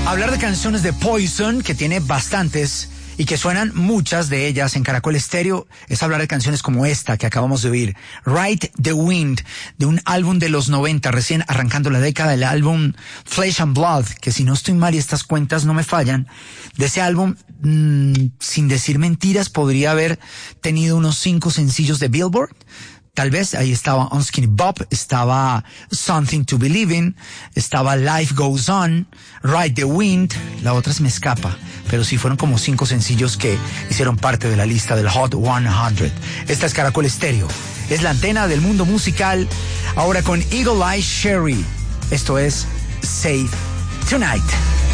Hablar de canciones de Poison, que tiene bastantes y que suenan muchas de ellas en Caracol Estéreo, es hablar de canciones como esta que acabamos de oír, Ride the Wind, de un álbum de los 90, recién arrancando la década, el álbum Flesh and Blood, que si no estoy mal y estas cuentas no me fallan, de ese álbum, sin decir mentiras, podría haber tenido unos 5 sencillos de Billboard. Tal vez ahí estaba On Skinny Bob, estaba Something to Believe In, estaba Life Goes On, Ride the Wind, la otra se me escapa, pero sí fueron como 5 sencillos que hicieron parte de la lista del Hot 100. Esta es Caracol Estéreo, es la antena del mundo musical, ahora con Eagle Eye Cherry. Esto es Save Tonight.